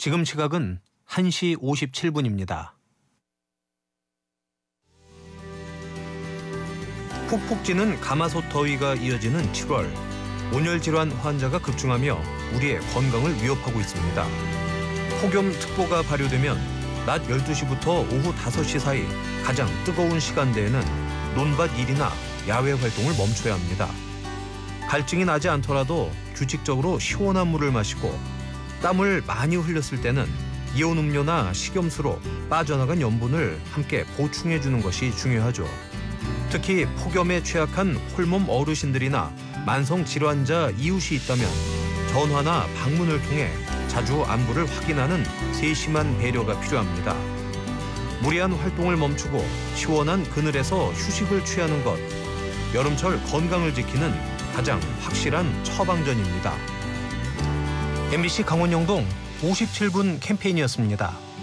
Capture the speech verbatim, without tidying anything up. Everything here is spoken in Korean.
지금 시각은 한 시 오십칠 분입니다. 푹푹 찌는 가마솥 더위가 이어지는 칠월. 온열 질환 환자가 급증하며 우리의 건강을 위협하고 있습니다. 폭염특보가 발효되면 낮 열두 시부터 오후 다섯 시 사이 가장 뜨거운 시간대에는 논밭 일이나 야외 활동을 멈춰야 합니다. 갈증이 나지 않더라도 규칙적으로 시원한 물을 마시고 땀을 많이 흘렸을 때는 이온 음료나 식염수로 빠져나간 염분을 함께 보충해주는 것이 중요하죠. 특히 폭염에 취약한 홀몸 어르신들이나 만성 질환자 이웃이 있다면 전화나 방문을 통해 자주 안부를 확인하는 세심한 배려가 필요합니다. 무리한 활동을 멈추고 시원한 그늘에서 휴식을 취하는 것, 여름철 건강을 지키는 가장 확실한 처방전입니다. 엠비씨 강원영동 오십칠 분 캠페인이었습니다.